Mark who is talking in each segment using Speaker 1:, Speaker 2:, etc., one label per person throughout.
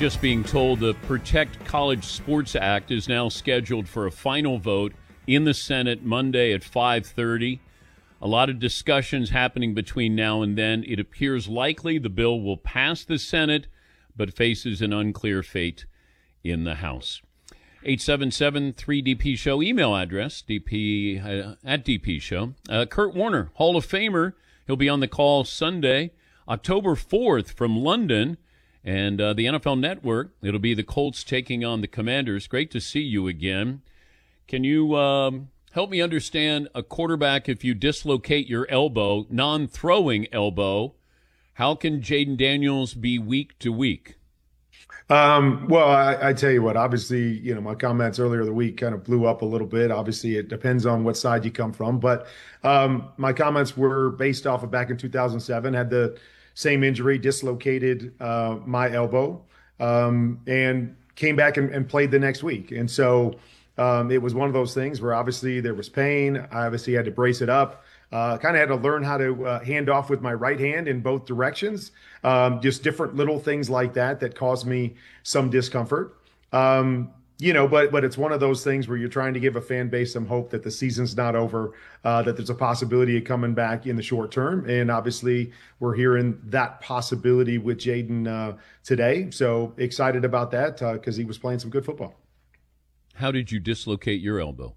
Speaker 1: Just being told the Protect College Sports Act is now scheduled for a final vote in the Senate Monday at 5:30. A lot of discussions happening between now and then. It appears likely the bill will pass the Senate, but faces an unclear fate in the House. 877-3DP-SHOW, email address, dp at DP Show. Kurt Warner, Hall of Famer. He'll be on the call Sunday, October 4th from London. And the NFL Network, it'll be the Colts taking on the Commanders. Great to see you again. Can you help me understand a quarterback, if you dislocate your elbow, non-throwing elbow, how can Jayden Daniels be week to week?
Speaker 2: Well, I tell you what, obviously, my comments earlier in the week kind of blew up a little bit. Obviously, it depends on what side you come from. But my comments were based off of back in 2007, had the same injury, dislocated my elbow, and came back and played the next week. And so it was one of those things where obviously there was pain. I obviously had to brace it up. Kind of had to learn how to hand off with my right hand in both directions. Just different little things like that caused me some discomfort. But it's one of those things where you're trying to give a fan base some hope that the season's not over, that there's a possibility of coming back in the short term. And obviously we're hearing that possibility with Jayden today. So excited about that because he was playing some good football.
Speaker 1: How did you dislocate your elbow?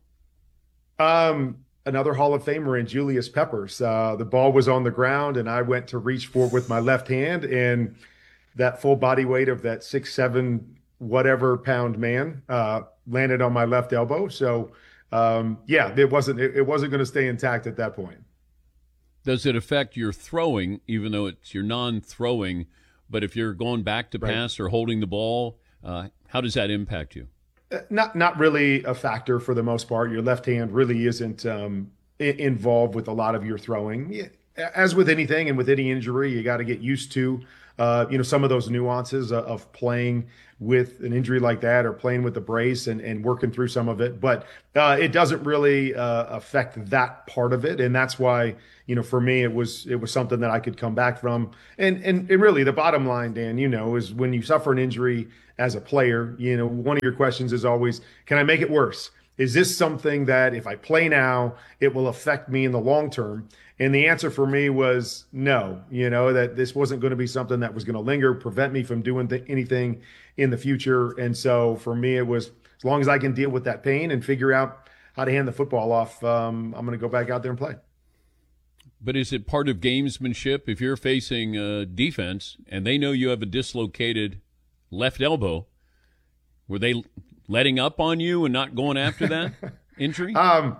Speaker 2: Another Hall of Famer in Julius Peppers. The ball was on the ground and I went to reach for it with my left hand, and that full body weight of that 6'7" whatever pound man landed on my left elbow. So it wasn't going to stay intact at that point.
Speaker 1: Does it affect your throwing, even though it's your non-throwing, but if you're going back to pass or holding the ball, how does that impact you?
Speaker 2: Not really a factor for the most part. Your left hand really isn't involved with a lot of your throwing. As with anything and with any injury, you got to get used to some of those nuances of playing with an injury like that or playing with the brace and working through some of it. But it doesn't really affect that part of it. And that's why, for me, it was something that I could come back from. And really the bottom line, Dan, is when you suffer an injury as a player, one of your questions is always, can I make it worse? Is this something that if I play now, it will affect me in the long term? And the answer for me was no, that this wasn't going to be something that was going to linger, prevent me from doing anything in the future. And so for me, it was as long as I can deal with that pain and figure out how to hand the football off, I'm going to go back out there and play.
Speaker 1: But is it part of gamesmanship if you're facing defense and they know you have a dislocated left elbow? Were they letting up on you and not going after that injury?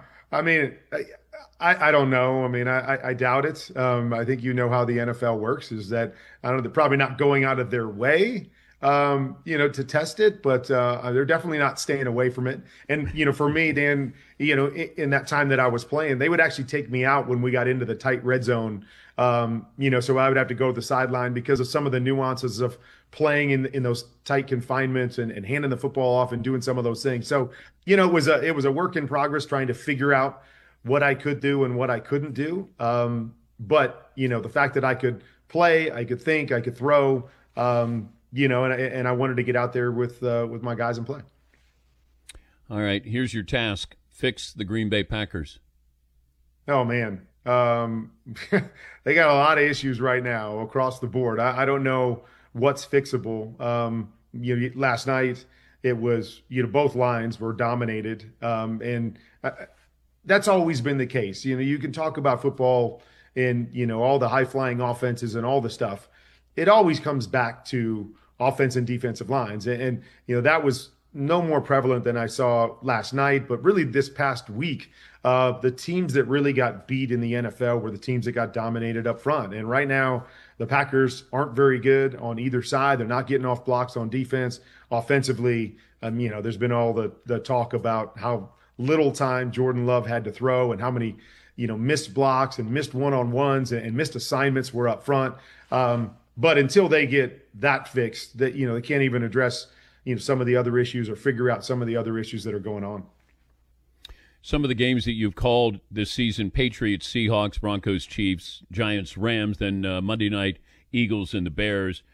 Speaker 2: I don't know. I doubt it. I think how the NFL works is that, they're probably not going out of their way, to test it, but they're definitely not staying away from it. And, for me, Dan, in that time that I was playing, they would actually take me out when we got into the tight red zone. So I would have to go to the sideline because of some of the nuances of playing in those tight confinements and handing the football off and doing some of those things. So, it was a work in progress trying to figure out what I could do and what I couldn't do. But, the fact that I could play, I could think, I could throw, and I wanted to get out there with my guys and play.
Speaker 1: All right, here's your task. Fix the Green Bay Packers.
Speaker 2: Oh, man. They got a lot of issues right now across the board. I don't know what's fixable. Last night it was, both lines were dominated. And that's always been the case. You can talk about football and, all the high flying offenses and all the stuff. It always comes back to offense and defensive lines. And that was no more prevalent than I saw last night, but really this past week, the teams that really got beat in the NFL were the teams that got dominated up front. And right now, the Packers aren't very good on either side. They're not getting off blocks on defense. Offensively, there's been all the talk about how little time Jordan Love had to throw and how many, missed blocks and missed one-on-ones and missed assignments were up front. But until they get that fixed, that they can't even address some of the other issues or figure out some of the other issues that are going on.
Speaker 1: Some of the games that you've called this season: Patriots, Seahawks, Broncos, Chiefs, Giants, Rams, then Monday night, Eagles and the Bears.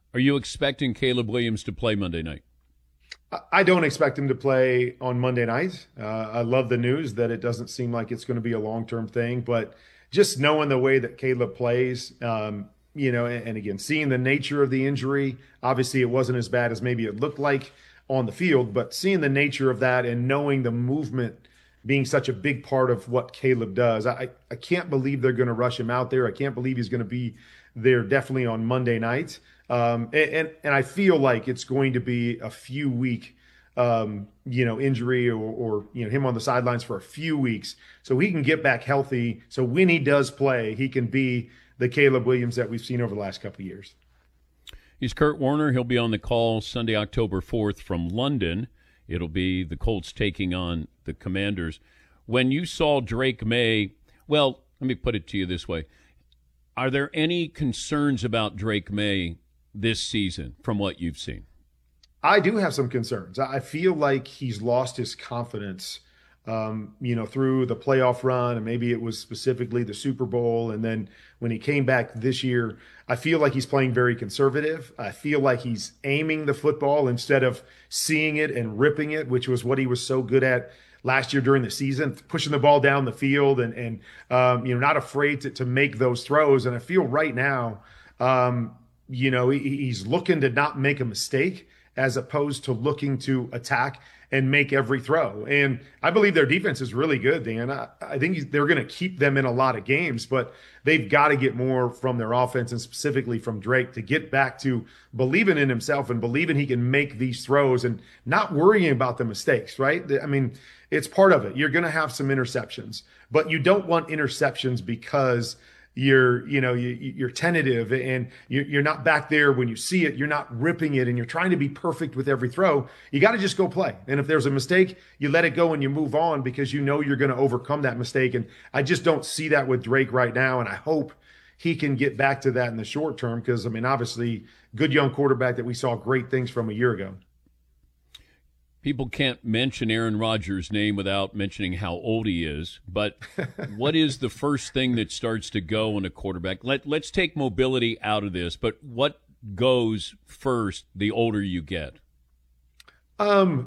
Speaker 1: Are you expecting Caleb Williams to play Monday night?
Speaker 2: I don't expect him to play on Monday night. I love the news that it doesn't seem like it's going to be a long-term thing, but just knowing the way that Caleb plays, and again, seeing the nature of the injury, obviously it wasn't as bad as maybe it looked like on the field, but seeing the nature of that and knowing the movement being such a big part of what Caleb does, I can't believe they're going to rush him out there. I can't believe he's going to be there definitely on Monday night. And I feel like it's going to be a few week, injury or him on the sidelines for a few weeks so he can get back healthy. So when he does play, he can be the Caleb Williams that we've seen over the last couple of years.
Speaker 1: He's Kurt Warner. He'll be on the call Sunday, October 4th from London. It'll be the Colts taking on the Commanders. When you saw Drake May, well, let me put it to you this way. Are there any concerns about Drake May this season from what you've seen?
Speaker 2: I do have some concerns. I feel like he's lost his confidence, through the playoff run, and maybe it was specifically the Super Bowl. And then when he came back this year, I feel like he's playing very conservative. I feel like he's aiming the football instead of seeing it and ripping it, which was what he was so good at last year during the season, pushing the ball down the field and not afraid to make those throws. And I feel right now, he's looking to not make a mistake as opposed to looking to attack and make every throw. And I believe their defense is really good, Dan. I think they're going to keep them in a lot of games, but they've got to get more from their offense and specifically from Drake to get back to believing in himself and believing he can make these throws and not worrying about the mistakes, right? I mean, it's part of it. You're going to have some interceptions, but you don't want interceptions because you're tentative and you're not back there when you see it. You're not ripping it and you're trying to be perfect with every throw. You got to just go play. And if there's a mistake, you let it go and you move on because you know you're going to overcome that mistake. And I just don't see that with Drake right now. And I hope he can get back to that in the short term because, obviously, good young quarterback that we saw great things from a year ago.
Speaker 1: People can't mention Aaron Rodgers' name without mentioning how old he is. But what is the first thing that starts to go in a quarterback? Let's take mobility out of this, but what goes first the older you get?